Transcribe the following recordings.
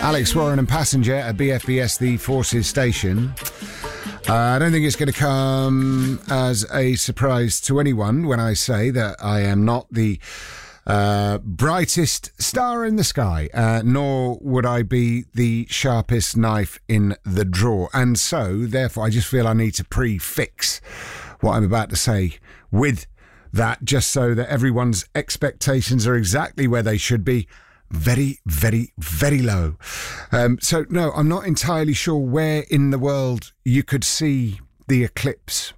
Alex Warren and Passenger at BFBS, the Forces station. I don't think it's going to come as a surprise to anyone when I say that I am not the brightest star in the sky, nor would I be the sharpest knife in the drawer. And so, therefore, I just feel I need to prefix what I'm about to say with that, just so that everyone's expectations are exactly where they should be. Very, very, very low. So, no, I'm not entirely sure where in the world you could see the eclipse.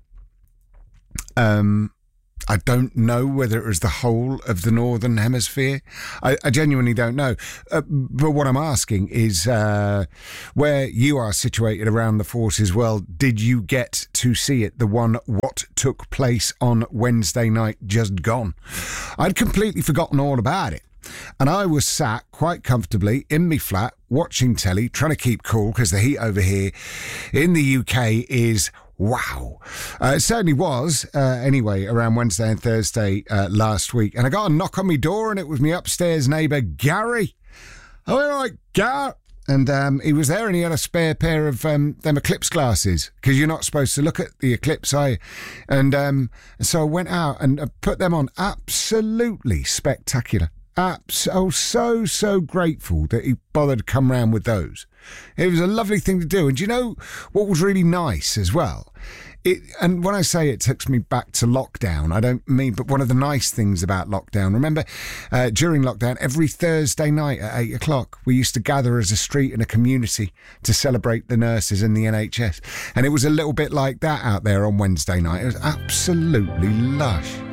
I don't know whether it was the whole of the Northern Hemisphere. I genuinely don't know. But what I'm asking is where you are situated around the Forces world, did you get to see it, the one what took place on Wednesday night just gone? I'd completely forgotten all about it. And I was sat quite comfortably in me flat watching telly, trying to keep cool because the heat over here in the UK is wow. It certainly was, anyway, around Wednesday and Thursday last week. And I got a knock on my door and it was my upstairs neighbour, Gary. Oh, all right, Gary. And he was there and he had a spare pair of them eclipse glasses because you're not supposed to look at the eclipse, are you? And so I went out and put them on. Absolutely spectacular. So grateful that he bothered to come round with those. It was a lovely thing to do. And do you know what was really nice as well? And when I say it takes me back to lockdown, I don't mean, but one of the nice things about lockdown, remember, during lockdown, every Thursday night at 8 o'clock, we used to gather as a street and a community to celebrate the nurses in the NHS. And it was a little bit like that out there on Wednesday night. It was absolutely lush.